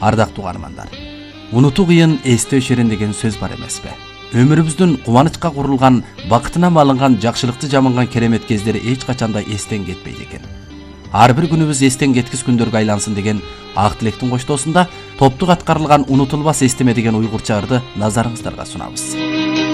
Ардактуу угармандар, унутуу кыйын, эстөө шерен деген сөз бар эмеспи? Өмүрүбүздүн кубанычка курулган, бакытына малынган, жакшылыкты жаманган керемет кездери эч качанда эстен кетпейт экен. Ар бир күнүбүз эстен кеткис күндөргө айлансын деген ак тилектин коштоосунда топтук аткарылган унутулбас эстеме деген уйгурча ырды назарыңыздарга сунабыз.